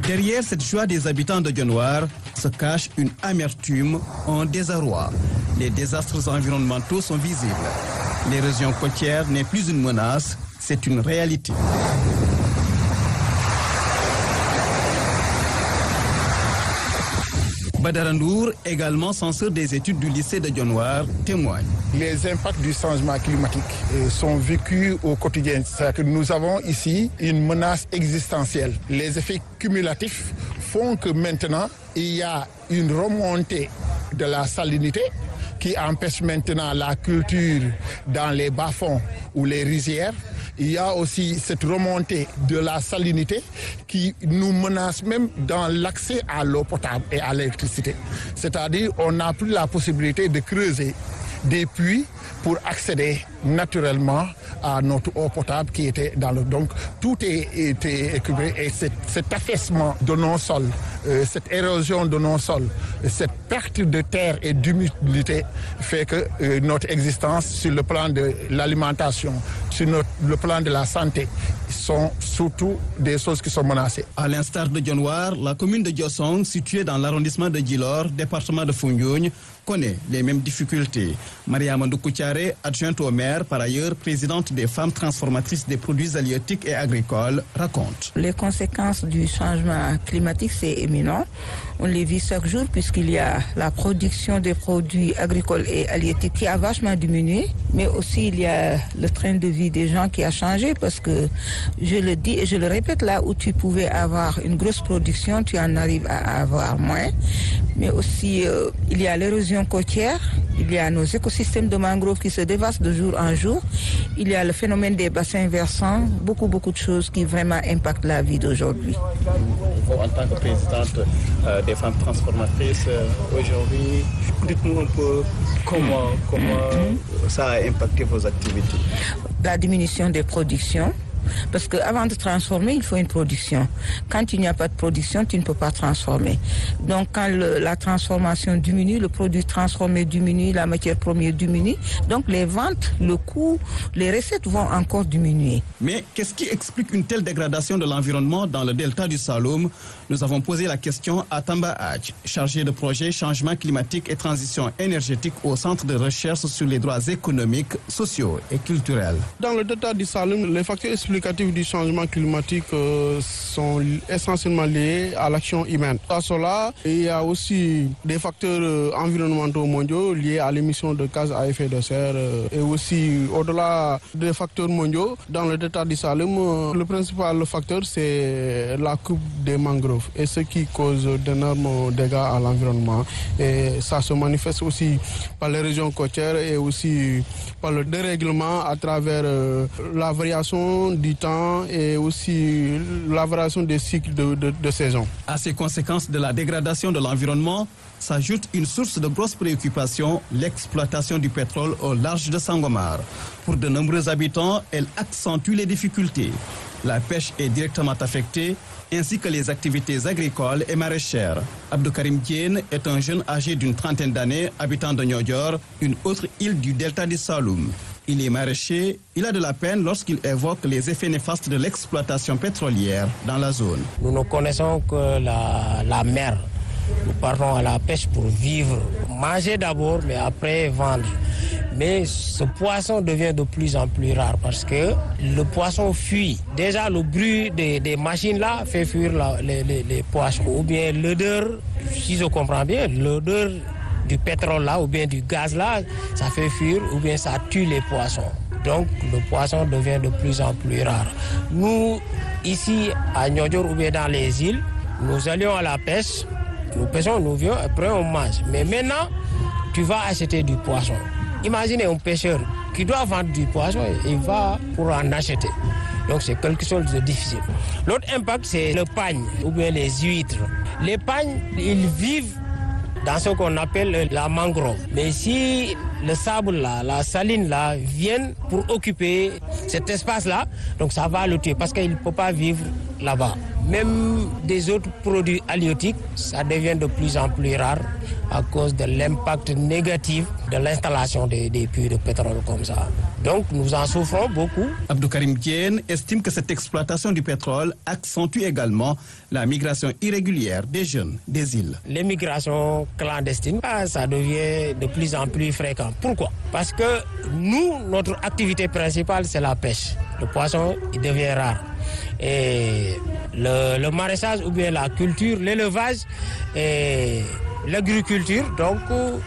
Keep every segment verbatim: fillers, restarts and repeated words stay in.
Derrière cette joie des habitants de Dionewar se cache une amertume, un désarroi. Les désastres environnementaux sont visibles. L'érosion côtière n'est plus une menace, c'est une réalité. Badara Ndour, également censeur des études du lycée de Dionewar, témoigne. Les impacts du changement climatique sont vécus au quotidien. C'est-à-dire que nous avons ici une menace existentielle. Les effets cumulatifs font que maintenant, il y a une remontée de la salinité qui empêche maintenant la culture dans les bas-fonds ou les rizières. Il y a aussi cette remontée de la salinité qui nous menace même dans l'accès à l'eau potable et à l'électricité. C'est-à-dire qu'on n'a plus la possibilité de creuser des puits pour accéder naturellement à notre eau potable qui était dans le... Donc tout est, était équilibré et cet, cet affaissement de nos sols, euh, cette érosion de nos sols, cette perte de terre et d'humidité fait que euh, notre existence sur le plan de l'alimentation, sur notre, le plan de la santé, sont surtout des choses qui sont menacées. À l'instar de Dionewar, la commune de Diossong, située dans l'arrondissement de Djilor, département de Foundiougne, connaît les mêmes difficultés. Maria Mandoukoutiare, adjointe au maire, par ailleurs présidente des femmes transformatrices des produits halieutiques et agricoles, raconte. Les conséquences du changement climatique, c'est éminent. On les vit chaque jour puisqu'il y a la production des produits agricoles et halieutiques qui a vachement diminué, mais aussi il y a le train de vie des gens qui a changé parce que, je le dis et je le répète, là où tu pouvais avoir une grosse production, tu en arrives à avoir moins. Mais aussi, euh, il y a l'érosion côtière, il y a nos écosystèmes de mangroves qui se dévastent de jour en jour, il y a le phénomène des bassins versants, beaucoup, beaucoup de choses qui vraiment impactent la vie d'aujourd'hui. Vous, en tant que présidente euh, des femmes transformatrices, euh, aujourd'hui, dites-nous un peu comment, comment mm-hmm. ça a impacté vos activités. La diminution des productions. Parce qu'avant de transformer, il faut une production. Quand il n'y a pas de production, tu ne peux pas transformer. Donc quand le, la transformation diminue, le produit transformé diminue, la matière première diminue. Donc les ventes, le coût, les recettes vont encore diminuer. Mais qu'est-ce qui explique une telle dégradation de l'environnement dans le delta du Saloum? Nous avons posé la question à Tamba Hadj, chargé de projet changement climatique et transition énergétique au Centre de recherche sur les droits économiques, sociaux et culturels. Dans le delta du Saloum, les facteurs expliquent du changement climatique euh, sont essentiellement liés à l'action humaine. À cela, il y a aussi des facteurs euh, environnementaux mondiaux liés à l'émission de gaz à effet de serre euh, et aussi au-delà des facteurs mondiaux, dans le delta du Saloum, euh, le principal facteur c'est la coupe des mangroves et ce qui cause d'énormes dégâts à l'environnement. Et ça se manifeste aussi par les régions côtières et aussi par le dérèglement à travers euh, la variation du temps et aussi la variation des cycles de, de, de saison. À ces conséquences de la dégradation de l'environnement s'ajoute une source de grosse préoccupation, l'exploitation du pétrole au large de Sangomar. Pour de nombreux habitants, elle accentue les difficultés. La pêche est directement affectée, ainsi que les activités agricoles et maraîchères. Abdou Karim Diène est un jeune âgé d'une trentaine d'années, habitant de Niodior, une autre île du delta du Saloum. Il est maraîcher, il a de la peine lorsqu'il évoque les effets néfastes de l'exploitation pétrolière dans la zone. Nous ne connaissons que la, la mer. Nous partons à la pêche pour vivre, manger d'abord, mais après vendre. Mais ce poisson devient de plus en plus rare parce que le poisson fuit. Déjà, le bruit des, des machines là fait fuir la, les, les, les poissons. Ou bien l'odeur, si je comprends bien, l'odeur du pétrole là ou bien du gaz là, ça fait fuir ou bien ça tue les poissons. Donc le poisson devient de plus en plus rare. Nous, ici à Niodior ou bien dans les îles, nous allions à la pêche, nous pêchons, nous vions, après on mange. Mais maintenant, tu vas acheter du poisson. Imaginez un pêcheur qui doit vendre du poisson, il va pour en acheter. Donc c'est quelque chose de difficile. L'autre impact, c'est le pagne ou bien les huîtres. Les pagnes, ils vivent dans ce qu'on appelle la mangrove. Mais si le sable là, la saline là, viennent pour occuper cet espace-là, donc ça va le tuer parce qu'il ne peut pas vivre là-bas. Même des autres produits halieutiques, ça devient de plus en plus rare à cause de l'impact négatif de l'installation des, des puits de pétrole comme ça. Donc nous en souffrons beaucoup. Abdou Karim Diène estime que cette exploitation du pétrole accentue également la migration irrégulière des jeunes des îles. L'immigration clandestine, ça devient de plus en plus fréquent. Pourquoi? Parce que nous, notre activité principale, c'est la pêche. Le poisson, il devient rare. Et le, le maraîchage ou bien la culture, l'élevage et l'agriculture, donc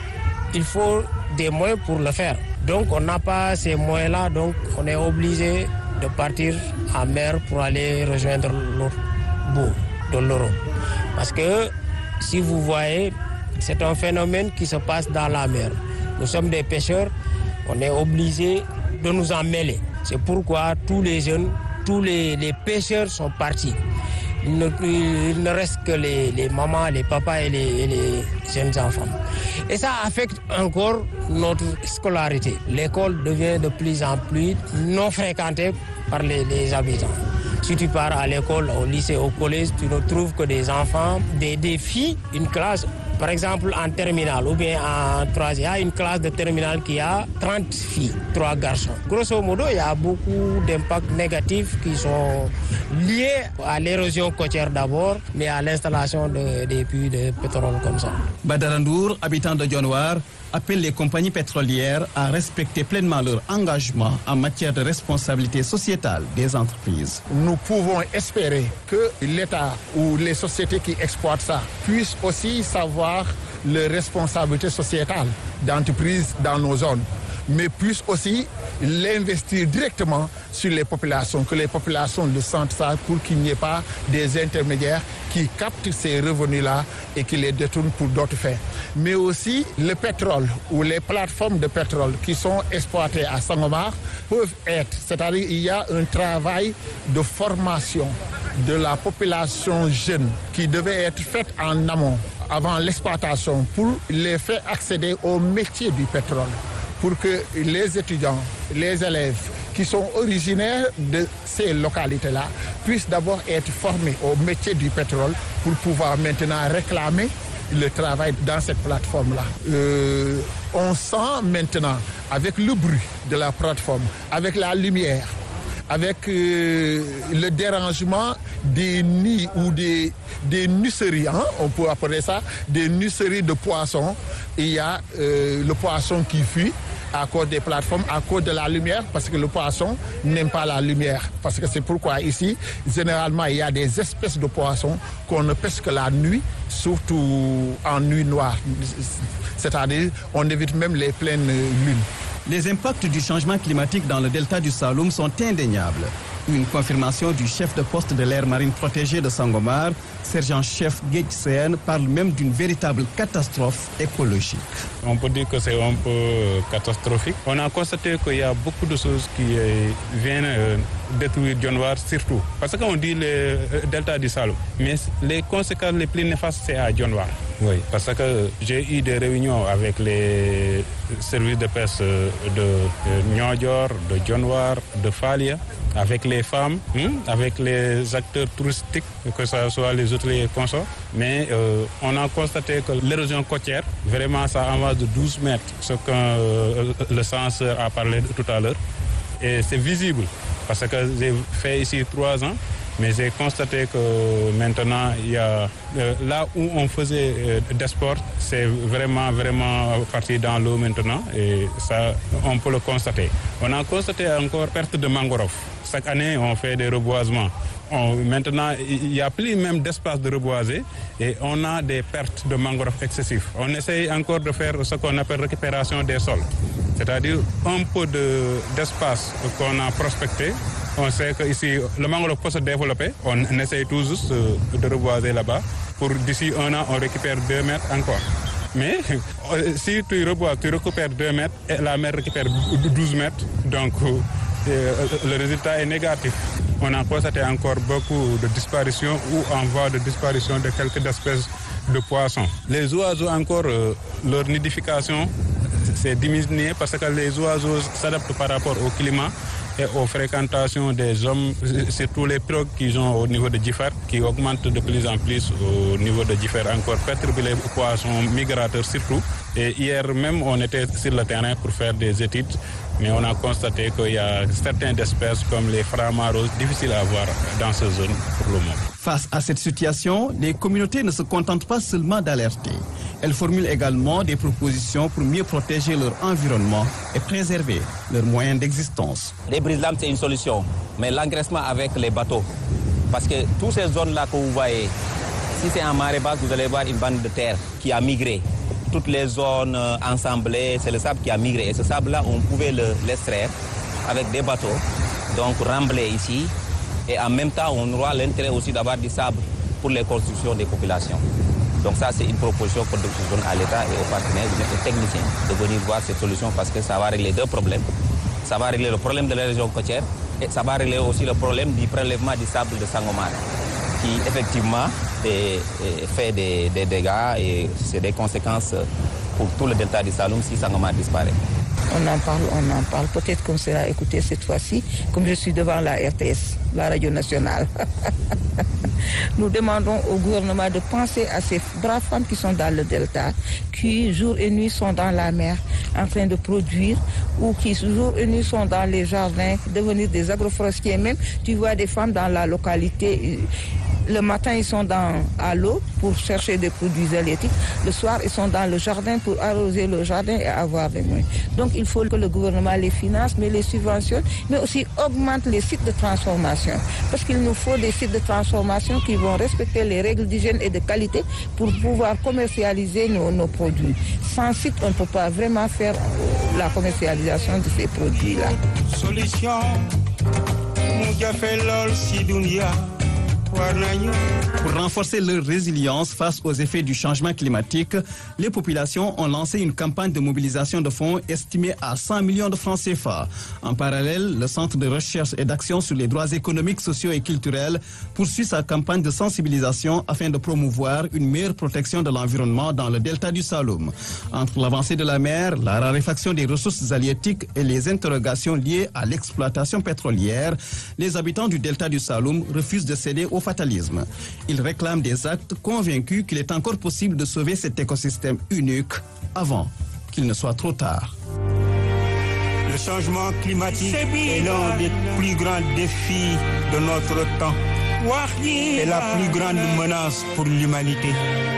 il faut des moyens pour le faire. Donc on n'a pas ces moyens-là, donc on est obligé de partir en mer pour aller rejoindre l'autre bout de l'Europe. Parce que si vous voyez, c'est un phénomène qui se passe dans la mer. Nous sommes des pêcheurs, on est obligé de nous en mêler. C'est pourquoi tous les jeunes, tous les, les pêcheurs sont partis. Il ne, il ne reste que les, les mamans, les papas et les, et les jeunes enfants. Et ça affecte encore notre scolarité. L'école devient de plus en plus non fréquentée par les, les habitants. Si tu pars à l'école, au lycée, au collège, tu ne trouves que des enfants, des, des filles, une classe. Par exemple, en terminale ou bien en troisième, il y a une classe de terminale qui a trente filles, trois garçons. Grosso modo, il y a beaucoup d'impacts négatifs qui sont liés à l'érosion côtière d'abord, mais à l'installation de, des puits de pétrole comme ça. Badarandour, habitant de Dionewar, appelle les compagnies pétrolières à respecter pleinement leur engagement en matière de responsabilité sociétale des entreprises. Nous pouvons espérer que l'État ou les sociétés qui exploitent ça puissent aussi savoir leurs responsabilités sociétales d'entreprises dans nos zones, mais puissent aussi l'investir directement sur les populations, que les populations le sentent ça pour qu'il n'y ait pas des intermédiaires qui captent ces revenus-là et qui les détournent pour d'autres fins. Mais aussi le pétrole ou les plateformes de pétrole qui sont exploitées à Sangomar peuvent être, c'est-à-dire il y a un travail de formation de la population jeune qui devait être fait en amont avant l'exploitation pour les faire accéder au métier du pétrole, pour que les étudiants, les élèves qui sont originaires de ces localités-là puissent d'abord être formés au métier du pétrole pour pouvoir maintenant réclamer le travail dans cette plateforme-là. Euh, on sent maintenant, avec le bruit de la plateforme, avec la lumière, avec euh, le dérangement des nids ou des, des nusseries, hein, on peut appeler ça, des nusseries de poissons. Il y a euh, le poisson qui fuit à cause des plateformes, à cause de la lumière, parce que le poisson n'aime pas la lumière. Parce que c'est pourquoi ici, généralement, il y a des espèces de poissons qu'on ne pêche que la nuit, surtout en nuit noire. C'est-à-dire, on évite même les pleines lunes. Les impacts du changement climatique dans le delta du Saloum sont indéniables. Une confirmation du chef de poste de l'aire marine protégée de Sangomar, sergent-chef Guedj Sène, parle même d'une véritable catastrophe écologique. On peut dire que c'est un peu catastrophique. On a constaté qu'il y a beaucoup de choses qui viennent détruire Dionewar surtout. Parce qu'on dit le delta du Saloum, mais les conséquences les plus néfastes, c'est à Dionewar. Oui, parce que j'ai eu des réunions avec les services de pêche de Niodior, de Dionewar, de Falia, avec les femmes, hein, avec les acteurs touristiques, que ce soit les hôteliers et consorts. Mais euh, on a constaté que l'érosion côtière, vraiment, ça avance de douze mètres, ce que euh, le censeur a parlé tout à l'heure. Et c'est visible, parce que j'ai fait ici trois ans. Mais j'ai constaté que maintenant, il y a, euh, là où on faisait euh, des sports, c'est vraiment, vraiment parti dans l'eau maintenant. Et ça, on peut le constater. On a constaté encore perte de mangrove. Chaque année, on fait des reboisements. On, maintenant, il n'y a plus même d'espace de reboiser et on a des pertes de mangrove excessives. On essaye encore de faire ce qu'on appelle récupération des sols. C'est-à-dire un peu de, d'espace qu'on a prospecté. On sait qu'ici, le mangrove peut se développer. On essaye tout juste de reboiser là-bas. Pour d'ici un an, on récupère deux mètres encore. Mais si tu reboises, tu récupères deux mètres et la mer récupère douze mètres. Donc, le résultat est négatif. On a constaté encore beaucoup de disparitions ou en voie de disparition de quelques espèces de poissons. Les oiseaux encore, euh, leur nidification s'est diminuée parce que les oiseaux s'adaptent par rapport au climat et aux fréquentations des hommes, surtout les pirogues qu'ils ont au niveau de Djifar, qui augmentent de plus en plus au niveau de Djifar, encore perturber les poissons migrateurs surtout. Et hier même, on était sur le terrain pour faire des études, mais on a constaté qu'il y a certaines espèces comme les framaros difficiles à voir dans ces zones pour le moment. Face à cette situation, les communautés ne se contentent pas seulement d'alerter. Elles formulent également des propositions pour mieux protéger leur environnement et préserver leurs moyens d'existence. Les brise-lames, c'est une solution, mais l'engraissement avec les bateaux, parce que toutes ces zones-là que vous voyez, si c'est en marée basse, vous allez voir une bande de terre qui a migré. Toutes les zones ensemblées, c'est le sable qui a migré. Et ce sable-là, on pouvait le, l'extraire avec des bateaux, donc rembler ici. Et en même temps, on aura l'intérêt aussi d'avoir du sable pour les constructions des populations. Donc ça, c'est une proposition que je donne à l'État et aux partenaires, aux techniciens, de venir voir cette solution parce que ça va régler deux problèmes. Ça va régler le problème de la région côtière et ça va régler aussi le problème du prélèvement du sable de Sangomar, qui effectivement est, est fait des, des dégâts et c'est des conséquences pour tout le delta du Saloum si Sangomar disparaît. On en parle, on en parle. Peut-être qu'on sera écouté cette fois-ci, comme je suis devant la R T S, la radio nationale. Nous demandons au gouvernement de penser à ces braves femmes qui sont dans le delta, qui jour et nuit sont dans la mer en train de produire, ou qui jour et nuit sont dans les jardins, devenir des agroforestiers même. Tu vois des femmes dans la localité. Le matin, ils sont dans, à l'eau pour chercher des produits halieutiques. Le soir, ils sont dans le jardin pour arroser le jardin et avoir des moyens. Donc, il faut que le gouvernement les finance, mais les subventionne, mais aussi augmente les sites de transformation. Parce qu'il nous faut des sites de transformation qui vont respecter les règles d'hygiène et de qualité pour pouvoir commercialiser nos, nos produits. Sans site, on ne peut pas vraiment faire la commercialisation de ces produits-là. Solution, Pour renforcer leur résilience face aux effets du changement climatique, les populations ont lancé une campagne de mobilisation de fonds estimée à cent millions de francs C F A. En parallèle, le Centre de recherche et d'action sur les droits économiques, sociaux et culturels poursuit sa campagne de sensibilisation afin de promouvoir une meilleure protection de l'environnement dans le delta du Saloum. Entre l'avancée de la mer, la raréfaction des ressources halieutiques et les interrogations liées à l'exploitation pétrolière, les habitants du delta du Saloum refusent de céder au fatalisme. Ils réclament des actes convaincus qu'il est encore possible de sauver cet écosystème unique avant qu'il ne soit trop tard. Le changement climatique est l'un des plus grands défis de notre temps et la plus grande menace pour l'humanité.